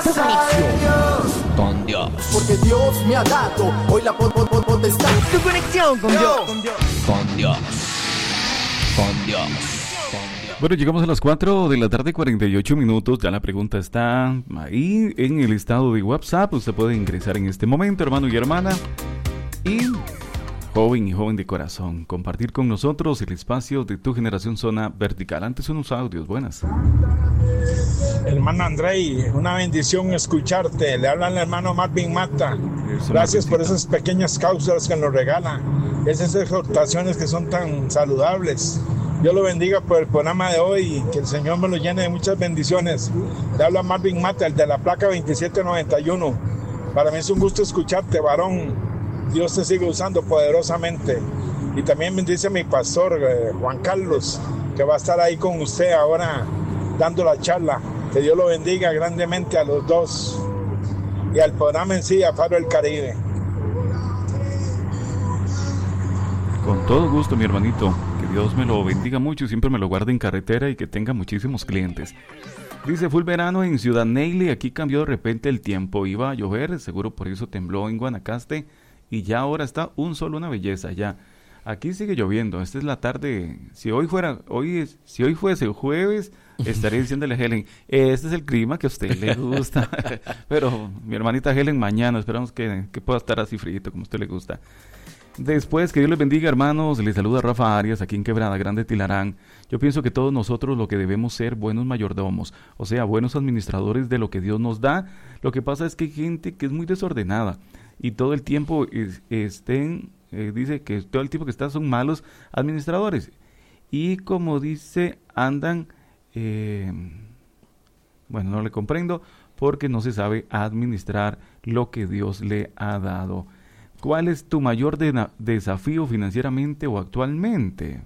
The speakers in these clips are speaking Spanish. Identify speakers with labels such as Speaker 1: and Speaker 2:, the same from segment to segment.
Speaker 1: Tu conexión con Dios. Porque Dios me ha dado hoy la potestad. Tu conexión con Dios. Con Dios. Con Dios. Con Dios.
Speaker 2: Bueno, llegamos a las 4 de la tarde, 48 minutos. Ya la pregunta está ahí en el estado de WhatsApp. Usted puede ingresar en este momento, hermano y hermana. Y joven de corazón, compartir con nosotros el espacio de Tu Generación Zona Vertical. Antes unos audios, buenas.
Speaker 3: Hermano Andrei, una bendición escucharte. Le habla el hermano Marvin Mata. Gracias por esas pequeñas cápsulas que nos regala. Esas exhortaciones que son tan saludables. Dios lo bendiga por el programa de hoy y que el Señor me lo llene de muchas bendiciones. Le habla Marvin Mata, el de la placa 2791. Para mí es un gusto escucharte, varón. Dios te sigue usando poderosamente. Y también bendice a mi pastor, Juan Carlos, que va a estar ahí con usted ahora dando la charla. Que Dios lo bendiga grandemente a los dos. Y al programa en sí, a Faro del Caribe.
Speaker 2: Con todo gusto, mi hermanito. Que Dios me lo bendiga mucho y siempre me lo guarde en carretera y que tenga muchísimos clientes. Dice, fue el verano en Ciudad Neily, aquí cambió de repente el tiempo. Iba a llover, seguro por eso tembló en Guanacaste. Y ya ahora está un sol, una belleza ya. Aquí sigue lloviendo, esta es la tarde. Si hoy fuese el jueves, estaré diciéndole a Helen, este es el clima que a usted le gusta. Pero mi hermanita Helen, mañana esperamos que pueda estar así frío como a usted le gusta. Después, que Dios les bendiga, hermanos. Les saluda Rafa Arias, aquí en Quebrada Grande, Tilarán. Yo pienso que todos nosotros lo que debemos ser buenos mayordomos, o sea, buenos administradores de lo que Dios nos da. Lo que pasa es que hay gente que es muy desordenada y todo el tiempo dice que todo el tiempo que están son malos administradores. Y como dice, andan, no le comprendo, porque no se sabe administrar lo que Dios le ha dado. ¿Cuál es tu mayor desafío financieramente o actualmente?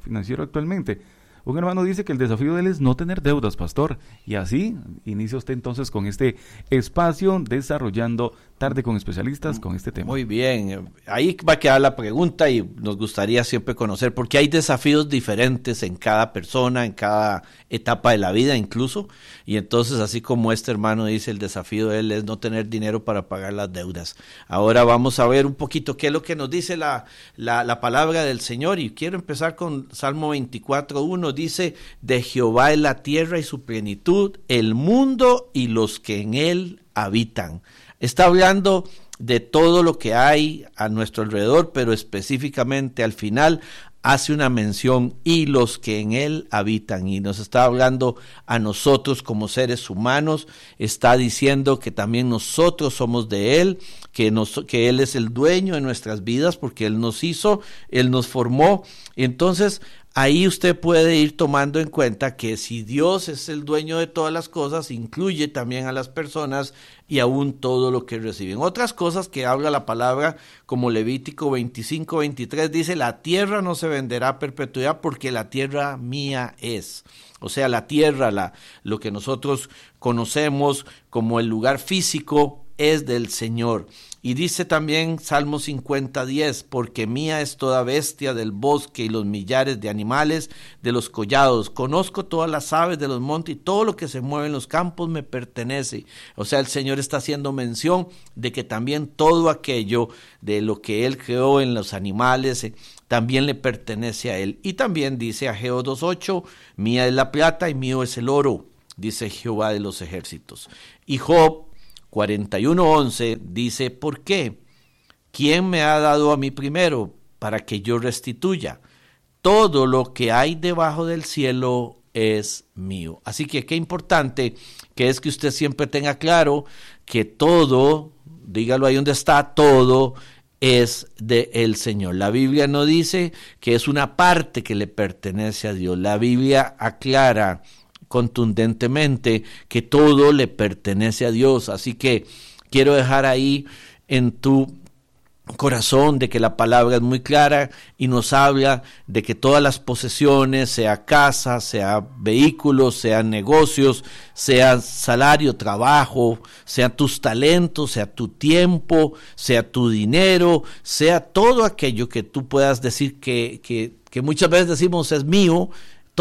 Speaker 2: Un hermano dice que el desafío de él es no tener deudas, pastor. Y así inicia usted entonces con este espacio desarrollando Tarde con Especialistas con este tema.
Speaker 4: Muy bien, ahí va a quedar la pregunta y nos gustaría siempre conocer, porque hay desafíos diferentes en cada persona, en cada etapa de la vida incluso, y entonces así como este hermano dice, el desafío de él es no tener dinero para pagar las deudas. Ahora vamos a ver un poquito qué es lo que nos dice la palabra del Señor, y quiero empezar con Salmo 24:1, dice, de Jehová es la tierra y su plenitud, el mundo y los que en él habitan. Está hablando de todo lo que hay a nuestro alrededor, pero específicamente al final hace una mención, y los que en él habitan, y nos está hablando a nosotros como seres humanos, está diciendo que también nosotros somos de él, que él es el dueño de nuestras vidas, porque él nos hizo, él nos formó. Entonces ahí usted puede ir tomando en cuenta que si Dios es el dueño de todas las cosas, incluye también a las personas y aún todo lo que reciben. Otras cosas que habla la palabra, como Levítico 25:23, dice, la tierra no se venderá a perpetuidad porque la tierra mía es. O sea, la tierra, lo que nosotros conocemos como el lugar físico, es del Señor. Y dice también Salmo 50:10, porque mía es toda bestia del bosque y los millares de animales de los collados. Conozco todas las aves de los montes y todo lo que se mueve en los campos me pertenece. O sea, el Señor está haciendo mención de que también todo aquello de lo que Él creó en los animales también le pertenece a Él. Y también dice Ageo 2:8, mía es la plata y mío es el oro, dice Jehová de los ejércitos. Y Job 41:11 dice, ¿por qué? ¿Quién me ha dado a mí primero para que yo restituya? Todo lo que hay debajo del cielo es mío. Así que qué importante que es que usted siempre tenga claro que todo, dígalo ahí donde está, todo es del Señor. La Biblia no dice que es una parte que le pertenece a Dios. La Biblia aclara contundentemente que todo le pertenece a Dios. Así que quiero dejar ahí en tu corazón de que la palabra es muy clara y nos habla de que todas las posesiones, sea casa, sea vehículos, sean negocios, sea salario, trabajo, sea tus talentos, sea tu tiempo, sea tu dinero, sea todo aquello que tú puedas decir que muchas veces decimos es mío,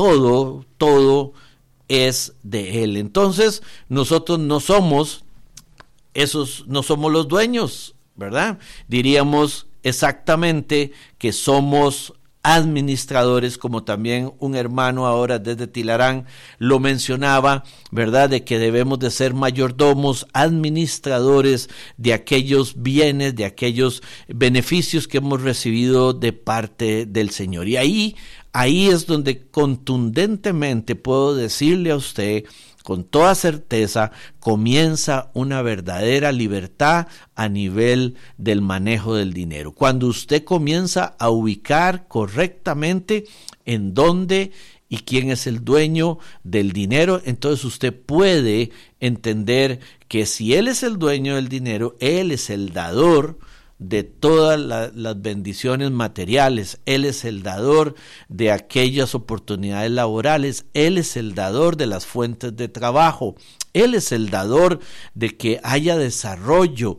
Speaker 4: todo es de Él. Entonces nosotros no somos esos no somos los dueños, ¿verdad? Diríamos exactamente que somos administradores, como también un hermano ahora desde Tilarán lo mencionaba, ¿verdad? De que debemos de ser mayordomos, administradores de aquellos bienes, de aquellos beneficios que hemos recibido de parte del Señor. Y ahí es donde contundentemente puedo decirle a usted, con toda certeza, comienza una verdadera libertad a nivel del manejo del dinero. Cuando usted comienza a ubicar correctamente en dónde y quién es el dueño del dinero, entonces usted puede entender que si él es el dueño del dinero, él es el dador de todas las bendiciones materiales, él es el dador de aquellas oportunidades laborales, él es el dador de las fuentes de trabajo, él es el dador de que haya desarrollo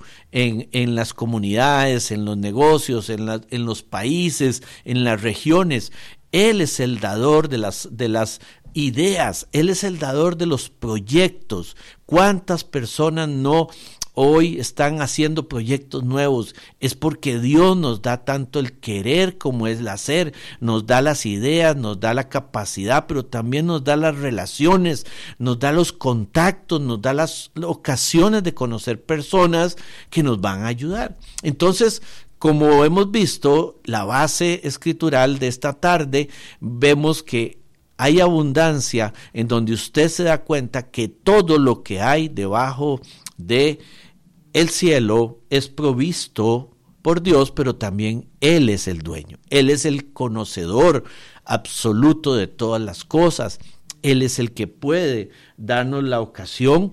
Speaker 4: en las comunidades, en los negocios, en los países, en las regiones. Él es el dador de las ideas, él es el dador de los proyectos. ¿Cuántas personas no hoy están haciendo proyectos nuevos? Es porque Dios nos da tanto el querer como el hacer, nos da las ideas, nos da la capacidad, pero también nos da las relaciones, nos da los contactos, nos da las ocasiones de conocer personas que nos van a ayudar. Entonces, como hemos visto, la base escritural de esta tarde, vemos que hay abundancia en donde usted se da cuenta que todo lo que hay debajo de el cielo es provisto por Dios, pero también Él es el dueño. Él es el conocedor absoluto de todas las cosas. Él es el que puede darnos la ocasión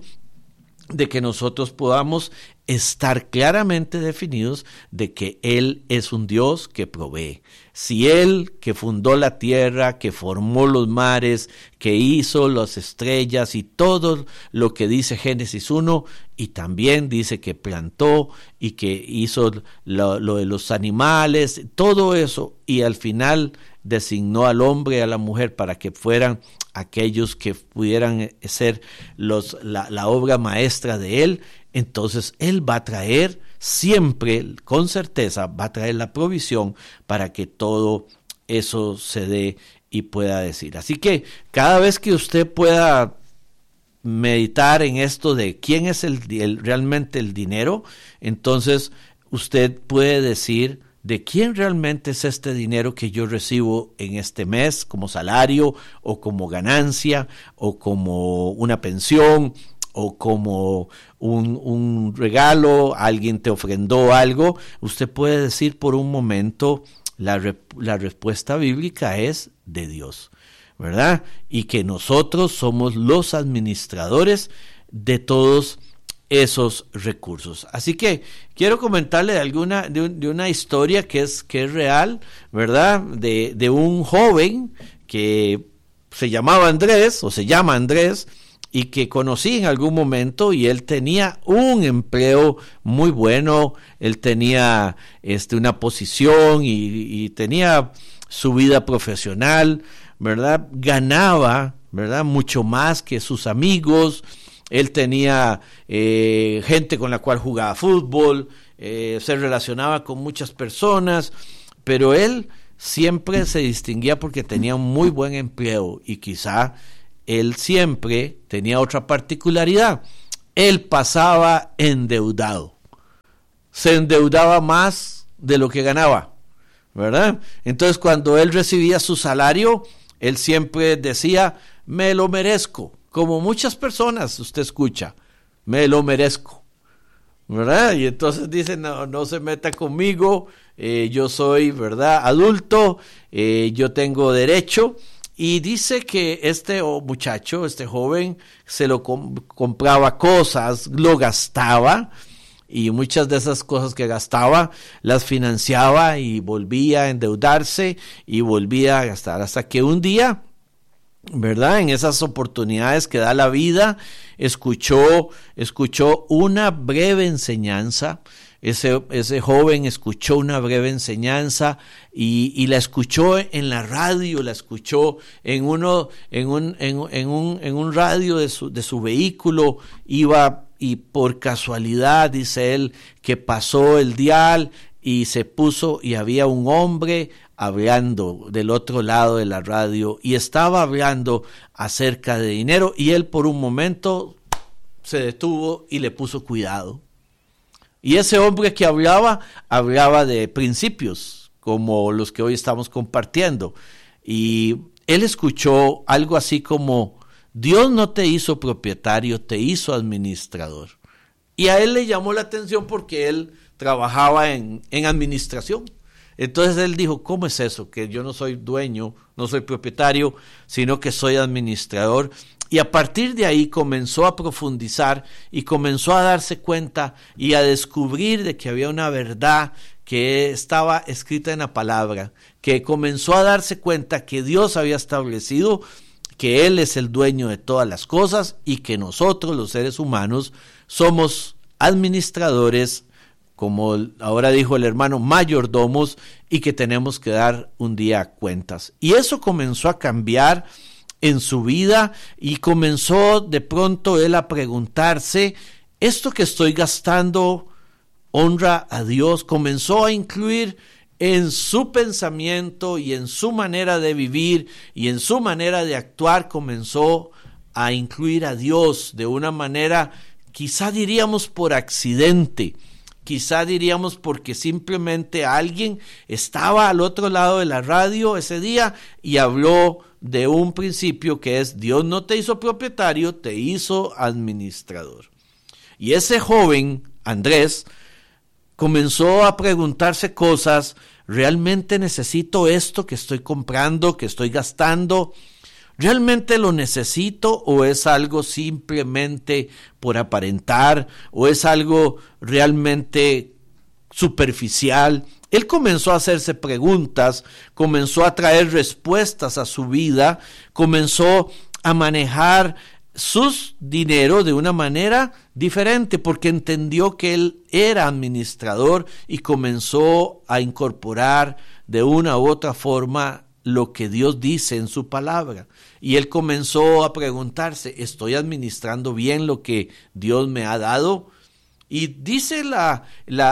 Speaker 4: de que nosotros podamos estar claramente definidos de que Él es un Dios que provee. Si Él, que fundó la tierra, que formó los mares, que hizo las estrellas y todo lo que dice Génesis 1, y también dice que plantó y que hizo lo de los animales, todo eso, y al final designó al hombre y a la mujer para que fueran aquellos que pudieran ser la obra maestra de Él, entonces Él va a traer siempre, con certeza, va a traer la provisión para que todo eso se dé y pueda decir. Así que cada vez que usted pueda meditar en esto de quién es realmente el dinero, entonces usted puede decir de quién realmente es este dinero que yo recibo en este mes como salario o como ganancia o como una pensión o como un regalo, alguien te ofrendó algo. Usted puede decir por un momento, la respuesta bíblica es de Dios, ¿verdad? Y que nosotros somos los administradores de todos esos recursos. Así que quiero comentarle de una historia que es real, ¿verdad? De un joven que se llamaba Andrés, o se llama Andrés, y que conocí en algún momento, y él tenía un empleo muy bueno, él tenía una posición y tenía su vida profesional, ¿verdad? Ganaba, ¿verdad? Mucho más que sus amigos. Él tenía gente con la cual jugaba fútbol, se relacionaba con muchas personas, pero él siempre se distinguía porque tenía un muy buen empleo, y quizá él siempre tenía otra particularidad. Él pasaba endeudado, se endeudaba más de lo que ganaba, ¿verdad? Entonces cuando él recibía su salario, él siempre decía, me lo merezco. Como muchas personas usted escucha, me lo merezco, ¿verdad? Y entonces dicen, no se meta conmigo, yo soy, ¿verdad?, adulto, yo tengo derecho. Y dice que este muchacho, este joven, se lo compraba cosas, lo gastaba, y muchas de esas cosas que gastaba las financiaba y volvía a endeudarse y volvía a gastar, hasta que un día, ¿verdad?, en esas oportunidades que da la vida, escuchó una breve enseñanza. Ese joven escuchó una breve enseñanza y la escuchó en la radio, la escuchó en un radio de su vehículo, iba y por casualidad, dice él, que pasó el dial y se puso y había un hombre hablando del otro lado de la radio y estaba hablando acerca de dinero y él por un momento se detuvo y le puso cuidado. Y ese hombre que hablaba de principios como los que hoy estamos compartiendo. Y él escuchó algo así como: Dios no te hizo propietario, te hizo administrador. Y a él le llamó la atención porque él trabajaba en administración. Entonces él dijo: ¿cómo es eso? Que yo no soy dueño, no soy propietario, sino que soy administrador. Y a partir de ahí comenzó a profundizar y comenzó a darse cuenta y a descubrir de que había una verdad que estaba escrita en la palabra, que comenzó a darse cuenta que Dios había establecido que Él es el dueño de todas las cosas y que nosotros, los seres humanos, somos administradores, como ahora dijo el hermano, mayordomos, y que tenemos que dar un día cuentas. Y eso comenzó a cambiar en su vida y comenzó de pronto él a preguntarse: ¿esto que estoy gastando honra a Dios? Comenzó a incluir en su pensamiento y en su manera de vivir y en su manera de actuar, comenzó a incluir a Dios de una manera, quizá diríamos por accidente, quizá diríamos porque simplemente alguien estaba al otro lado de la radio ese día y habló de un principio que es: Dios no te hizo propietario, te hizo administrador. Y ese joven, Andrés, comenzó a preguntarse cosas: ¿realmente necesito esto que estoy comprando, que estoy gastando? ¿Realmente lo necesito o es algo simplemente por aparentar o es algo realmente superficial? Él comenzó a hacerse preguntas, comenzó a traer respuestas a su vida, comenzó a manejar sus dinero de una manera diferente porque entendió que él era administrador y comenzó a incorporar de una u otra forma lo que Dios dice en su palabra. Y él comenzó a preguntarse: ¿estoy administrando bien lo que Dios me ha dado? Y dice la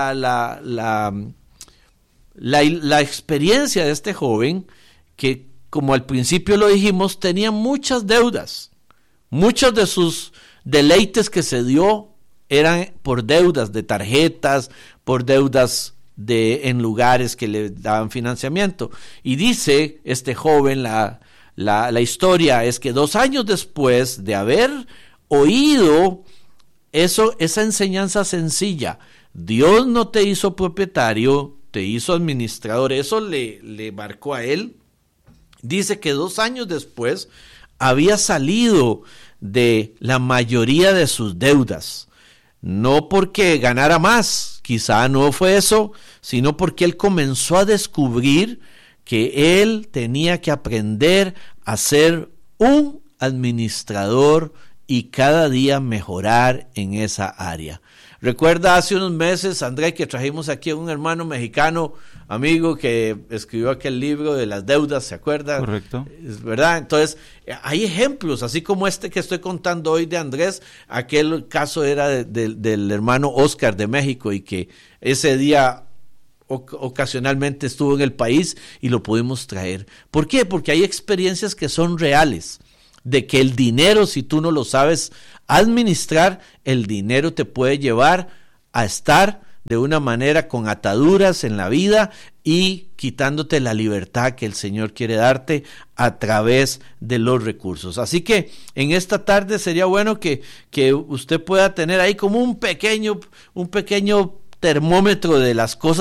Speaker 4: experiencia de este joven que, como al principio lo dijimos, tenía muchas deudas. Muchos de sus deleites que se dio eran por deudas de tarjetas, por deudas en lugares que le daban financiamiento. Y dice este joven, la historia es que 2 años después de haber oído esa enseñanza sencilla: Dios no te hizo propietario, te hizo administrador, eso le marcó a él. Dice que 2 años después había salido de la mayoría de sus deudas, no porque ganara más, quizá no fue eso, sino porque él comenzó a descubrir que él tenía que aprender a ser un administrador y cada día mejorar en esa área. Recuerda hace unos meses, André, que trajimos aquí a un hermano mexicano, amigo, que escribió aquel libro de las deudas, ¿se acuerda?
Speaker 2: Correcto.
Speaker 4: Es verdad. Entonces, hay ejemplos, así como este que estoy contando hoy de Andrés. Aquel caso era del hermano Oscar de México y que ese día ocasionalmente estuvo en el país y lo pudimos traer. ¿Por qué? Porque hay experiencias que son reales, de que el dinero, si tú no lo sabes administrar, el dinero te puede llevar a estar de una manera con ataduras en la vida y quitándote la libertad que el Señor quiere darte a través de los recursos. Así que en esta tarde sería bueno que usted pueda tener ahí como un pequeño termómetro de las cosas